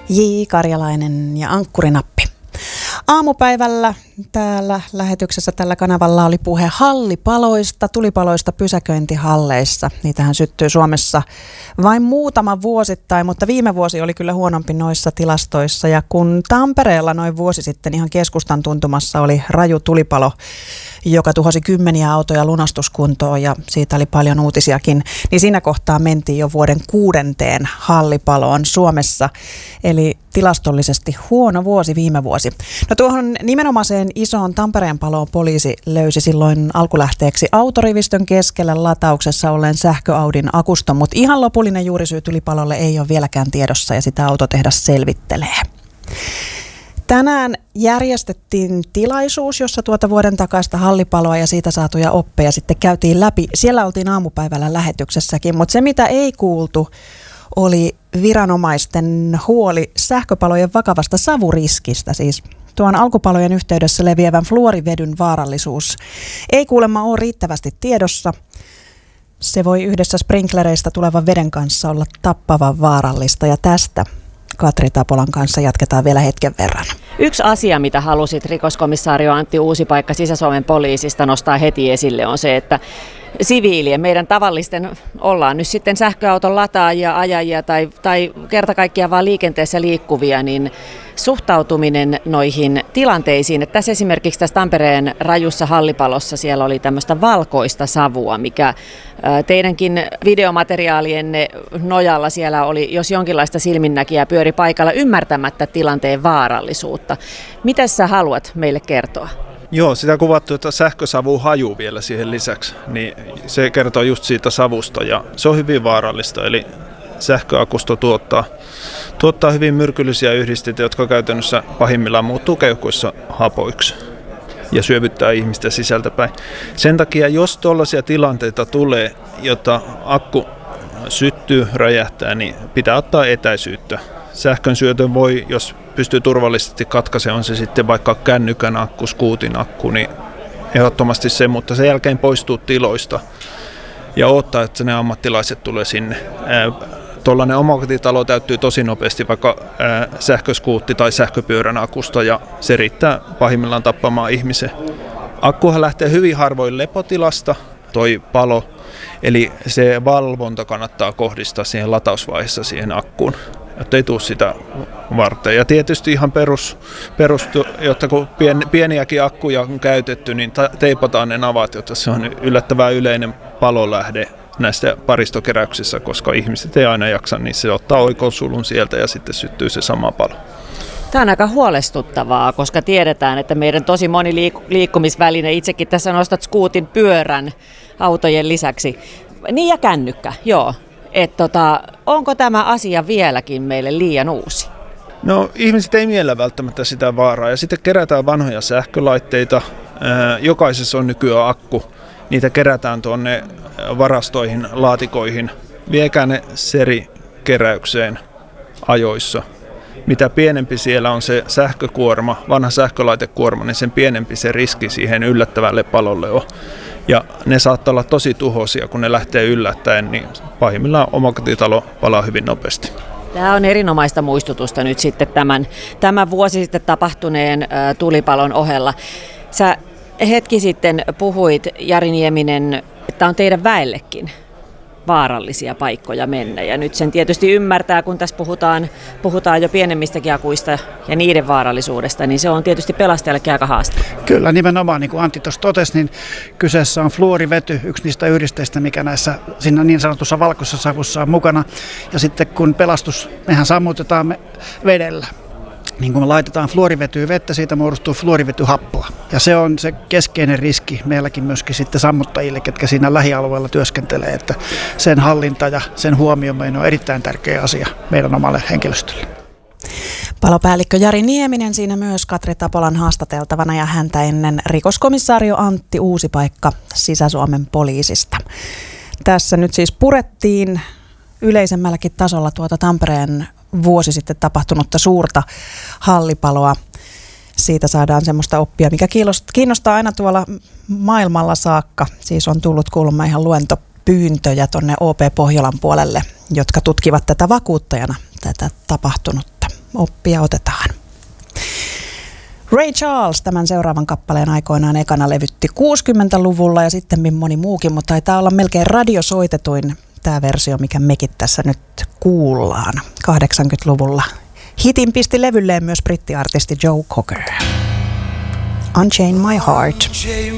J. Karjalainen ja Ankkurinappi. Aamupäivällä täällä lähetyksessä tällä kanavalla oli puhe hallipaloista, tulipaloista pysäköintihalleissa. Niitähän syttyy Suomessa vain muutama vuosittain, mutta viime vuosi oli kyllä huonompi noissa tilastoissa. Ja kun Tampereella noin vuosi sitten ihan keskustan tuntumassa oli raju tulipalo, joka tuhosi kymmeniä autoja lunastuskuntoon ja siitä oli paljon uutisiakin, niin siinä kohtaa mentiin jo vuoden 6. hallipaloon Suomessa. Eli tilastollisesti huono vuosi viime vuosi. No tuohon nimenomaiseen isoon Tampereen paloon poliisi löysi silloin alkulähteeksi autorivistön keskellä latauksessa olleen sähköaudin akuston, mutta ihan lopullinen juurisyy tulipalolle ei ole vieläkään tiedossa ja sitä autotehdas selvittelee. Tänään järjestettiin tilaisuus, jossa tuota vuoden takaista hallipaloa ja siitä saatuja oppeja sitten käytiin läpi. Siellä oltiin aamupäivällä lähetyksessäkin, mutta se mitä ei kuultu oli viranomaisten huoli sähköpalojen vakavasta savuriskistä, siis tuon alkupalojen yhteydessä leviävän fluorivedyn vaarallisuus ei kuulemma ole riittävästi tiedossa. Se voi yhdessä sprinklereista tulevan veden kanssa olla tappavan vaarallista ja tästä Katri Tapolan kanssa jatketaan vielä hetken verran. Yksi asia, mitä halusit rikoskomissario Antti Uusipaikka Sisä-Suomen poliisista nostaa heti esille, on se, että siviilien, meidän tavallisten, ollaan nyt sitten sähköauton lataajia, ajajia tai kerta kaikkiaan vaan liikenteessä liikkuvia, niin suhtautuminen noihin tilanteisiin. Että tässä esimerkiksi tässä Tampereen rajussa hallipalossa siellä oli tämmöistä valkoista savua, mikä teidänkin videomateriaalienne nojalla siellä oli, jos jonkinlaista silminnäkijää pyöri paikalla ymmärtämättä tilanteen vaarallisuutta. Mitä sä haluat meille kertoa? Joo, sitä kuvattu, että sähkösavu hajuu vielä siihen lisäksi, niin se kertoo just siitä savusta ja se on hyvin vaarallista, eli sähköakusto tuottaa hyvin myrkyllisiä yhdisteitä, jotka käytännössä pahimmillaan muuttuu keuhkoissa hapoiksi ja syövyttää ihmistä sisältäpäin. Sen takia, jos tuollaisia tilanteita tulee, jota akku syttyy, räjähtää, niin pitää ottaa etäisyyttä. Sähkön syötön voi, jos pystyy turvallisesti katkaisemaan, on se sitten vaikka kännykän akku, skuutin akku, niin ehdottomasti se, mutta sen jälkeen poistuu tiloista ja odottaa, että ne ammattilaiset tulee sinne. Tuollainen omakotitalo täyttyy tosi nopeasti vaikka sähköskuutti tai sähköpyörän akusta ja se riittää pahimmillaan tappamaan ihmisen. Akkuhan lähtee hyvin harvoin lepotilasta, toi palo, eli se valvonta kannattaa kohdistaa siihen latausvaiheessa siihen akkuun, jotta ei tule sitä varten. Ja tietysti ihan perus jotta kun pieniäkin akkuja on käytetty, niin teipataan ne navat, jotta se on yllättävän yleinen palolähde näistä paristokeräyksissä, koska ihmiset ei aina jaksa, niin se ottaa oikosulun sieltä ja sitten syttyy se sama palo. Tämä on aika huolestuttavaa, koska tiedetään, että meidän tosi moni liikkumisväline, itsekin tässä nostat skuutin pyörän autojen lisäksi, niin ja kännykkä, joo. Onko tämä asia vieläkin meille liian uusi? No ihmiset ei miellä välttämättä sitä vaaraa ja sitten kerätään vanhoja sähkölaitteita, jokaisessa on nykyään akku, niitä kerätään tuonne varastoihin, laatikoihin, viekää ne serikeräykseen ajoissa. Mitä pienempi siellä on se sähkökuorma, vanha sähkölaitekuorma, niin sen pienempi se riski siihen yllättävälle palolle on. Ja ne saattaa olla tosi tuhoisia, kun ne lähtee yllättäen, niin pahimmillaan omakotitalo palaa hyvin nopeasti. Tämä on erinomaista muistutusta nyt sitten tämän vuosi sitten tapahtuneen tulipalon ohella. Sä hetki sitten puhuit, Jari Nieminen, että on teidän väellekin vaarallisia paikkoja mennä. Ja nyt sen tietysti ymmärtää, kun tässä puhutaan jo pienemmistäkin akuista ja niiden vaarallisuudesta, niin se on tietysti pelastajallekin aika haaste. Kyllä, nimenomaan niin kuin Antti tuossa totesi, niin kyseessä on fluorivety, yksi niistä yhdisteistä, mikä näissä siinä niin sanotussa valkoisessa savussa on mukana. Ja sitten kun mehän sammutetaan vedellä. Niin kun me laitetaan fluorivetyä vettä, siitä muodostuu fluorivetyhappoa. Ja se on se keskeinen riski meilläkin myöskin sitten sammuttajille, ketkä siinä lähialueella työskentelee, että sen hallinta ja sen huomioiminen on erittäin tärkeä asia meidän omalle henkilöstölle. Palopäällikkö Jari Nieminen siinä myös Katri Tapolan haastateltavana ja häntä ennen rikoskomissario Antti Uusipaikka Sisä-Suomen poliisista. Tässä nyt siis purettiin yleisemmälläkin tasolla tuota Tampereen vuosi sitten tapahtunutta suurta hallipaloa. Siitä saadaan semmoista oppia, mikä kiinnostaa aina tuolla maailmalla saakka. Siis on tullut kuulemma ihan luentopyyntöjä tuonne OP Pohjolan puolelle, jotka tutkivat tätä vakuuttajana, tätä tapahtunutta. oppia otetaan. Ray Charles tämän seuraavan kappaleen aikoinaan ekana levytti 60-luvulla ja sitten moni muukin, mutta taitaa olla melkein radiosoitetuin tämä versio, mikä mekin tässä nyt kuullaan 80-luvulla. Hitin pisti levylleen myös brittiartisti Joe Cocker. Unchain My Heart.